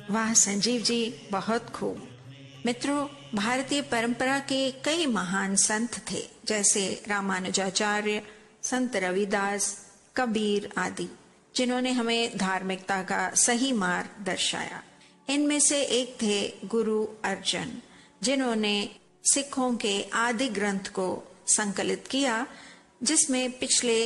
वाह संजीव जी, बहुत खूब। मित्रों, भारतीय परंपरा के कई महान संत थे, जैसे रामानुजाचार्य, संत रविदास, कबीर आदि, जिन्होंने हमें धार्मिकता का सही मार्ग दर्शाया। इनमें से एक थे गुरु अर्जन, जिन्होंने सिखों के आदि ग्रंथ को संकलित किया, जिसमें पिछले